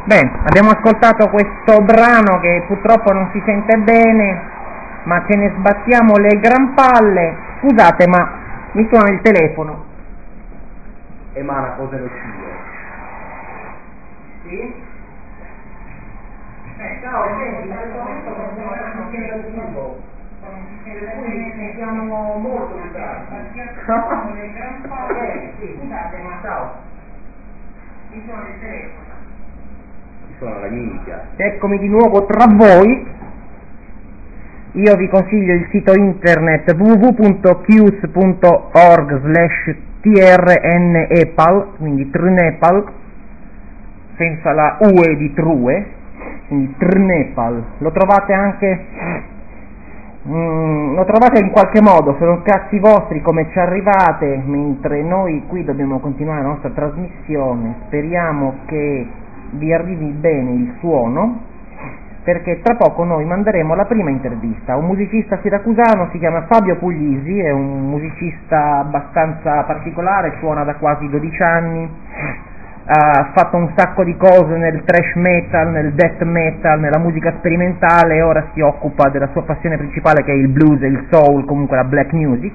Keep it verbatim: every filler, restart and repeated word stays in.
Bene, abbiamo ascoltato questo brano che purtroppo non si sente bene, ma ce ne sbattiamo le gran palle. Scusate, ma mi suona il telefono. Emana cose nocive. Sì? Eh, ciao, senti, in questo momento siamo a un sistema vivo. Ne siamo molto sbattiamo le gran palle. Sì, scusate, ma ciao. Mi suona il telefono. Suona la minchia. Eccomi di nuovo tra voi. Io vi consiglio il sito internet w w w punto chius punto org slash trnepal, quindi trnepal senza la ue di true, quindi trnepal. Lo trovate anche mm, lo trovate in qualche modo, sono cazzi vostri come ci arrivate, mentre noi qui dobbiamo continuare la nostra trasmissione. Speriamo che vi arrivi bene il suono, perché tra poco noi manderemo la prima intervista. Un musicista siracusano, si chiama Fabio Puglisi, è un musicista abbastanza particolare, suona da quasi dodici anni, ha fatto un sacco di cose nel thrash metal, nel death metal, nella musica sperimentale, e ora si occupa della sua passione principale, che è il blues e il soul, comunque la black music.